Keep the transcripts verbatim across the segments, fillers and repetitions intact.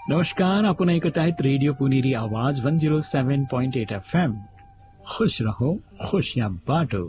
नमस्कार, आपण ऐकत आहेत रेडिओ पुणेरी आवाज वन झिरो सेवन पॉइंट एट एफ एम. खुश रहो, खुशियां बांटो.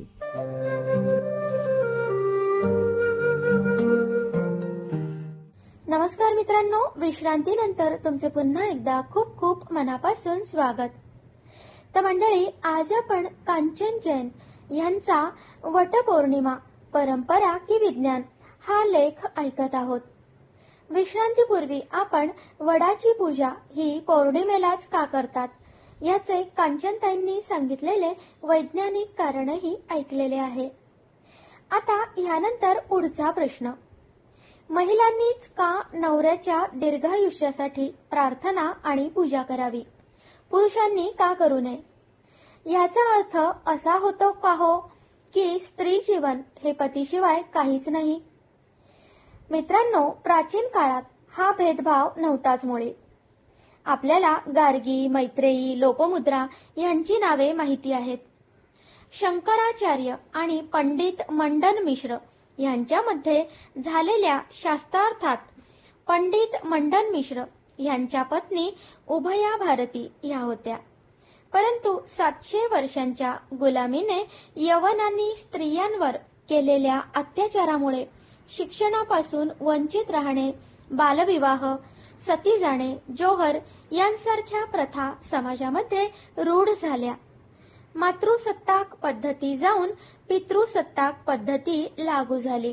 नमस्कार मित्रांनो, विश्रांतीनंतर तुमचे पुन्हा एकदा खूप खूप मनापासून स्वागत. तर मंडळी, आज आपण कांचन जैन यांचा वटपौर्णिमा परंपरा की विज्ञान हा लेख ऐकत आहोत. विश्रांतीपूर्वी आपण वडाची पूजा ही पौर्णिमेलाच का करतात याचे कांचनताईंनी सांगितलेले वैज्ञानिक कारणही ऐकलेले आहे. आता यानंतर पुढचा प्रश्न, महिलांनीच का नवऱ्याच्या दीर्घायुष्यासाठी प्रार्थना आणि पूजा करावी, पुरुषांनी का करू नये? याचा अर्थ असा होतो का हो की स्त्री जीवन हे पतीशिवाय काहीच नाही? मित्रांनो, प्राचीन काळात हा भेदभाव नव्हताच मुळी. आपल्याला गार्गी, मैत्रेयी, लोपमुद्रा यांची नावे माहिती आहेत. शंकराचार्य आणि पंडित मंडन मिश्र यांच्यामध्ये झालेल्या शास्त्रार्थात पंडित मंडन मिश्र यांच्या पत्नी उभया भारती या होत्या. परंतु सातशे वर्षांच्या गुलामीने यवनांनी स्त्रियांवर केलेल्या अत्याचारामुळे शिक्षणापासून वंचित राहणे, बालविवाह, सती जाणे, जोहर यांसारख्या प्रथा समाजामध्ये रूढ झाल्या. मातृसत्ताक पद्धती जाऊन पितृसत्ताक पद्धती लागू झाली.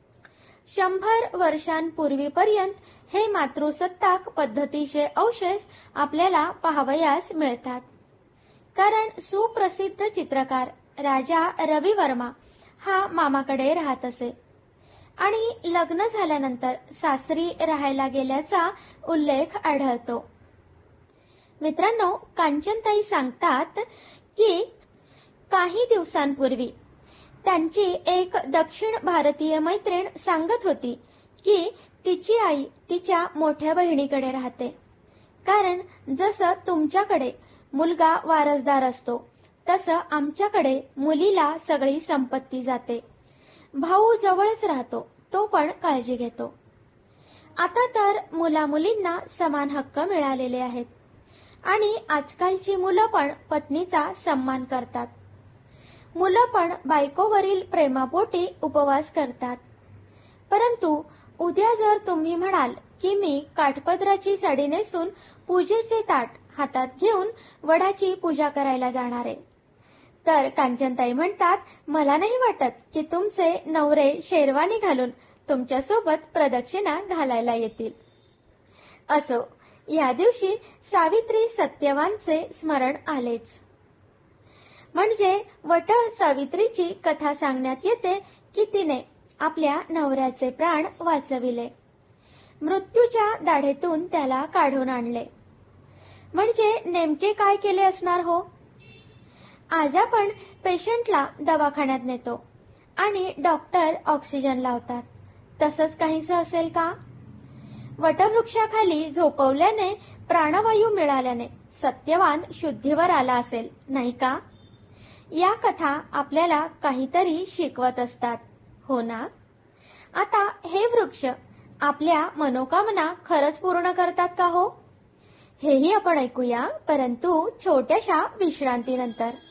शंभर वर्षांपूर्वीपर्यंत हे मातृसत्ताक पद्धतीचे अवशेष आपल्याला पाहावयास मिळतात. कारण सुप्रसिद्ध चित्रकार राजा रवी वर्मा हा मामाकडे राहत असे आणि लग्न झाल्यानंतर सासरी राहायला गेल्याचा उल्लेख आढळतो. मित्रांनो, कांचनताई सांगतात की काही दिवसांपूर्वी त्यांची एक दक्षिण भारतीय मैत्रीण सांगत होती की तिची आई तिच्या मोठ्या बहिणीकडे राहते. कारण जसं तुमच्याकडे मुलगा वारसदार असतो तसं आमच्याकडे मुलीला सगळी संपत्ती जाते. भाऊ जवळच राहतो, तो पण काळजी घेतो. आता तर मुला मुलींना समान हक्क मिळालेले आहेत आणि आजकालची मुलं पण पत्नीचा सन्मान करतात. मुलं पण बायकोवरील प्रेमापोटी उपवास करतात. परंतु उद्या जर तुम्ही म्हणाल की मी काठपदराची साडी नेसून पूजेचे ताट हातात घेऊन वडाची पूजा करायला जाणार आहे, तर कांचनताई म्हणतात, मला नाही वाटत की तुमचे नवरे शेरवानी घालून तुमच्या सोबत प्रदक्षिणा घालायला येतील. असो, या दिवशी सावित्री सत्यवानचे स्मरण आलेच. म्हणजे वट सावित्रीची कथा सांगण्यात येते की तिने आपल्या नवऱ्याचे प्राण वाचविले, मृत्यूच्या दाढेतून त्याला काढून आणले. म्हणजे नेमके काय केले असणार हो? आज आपण पेशंटला दवाखान्यात नेतो आणि डॉक्टर ऑक्सिजन लावतात, तसंच काहीसं असेल का? वटवृक्षाखाली झोपवल्याने प्राणवायू मिळाल्याने सत्यवान शुद्धीवर आला असेल, नाही का? या कथा आपल्याला काहीतरी शिकवत असतात, हो ना? आता हे वृक्ष आपल्या मनोकामना खरंच पूर्ण करतात का हो? हेही आपण ऐकूया, परंतु छोट्याशा विश्रांतीनंतर.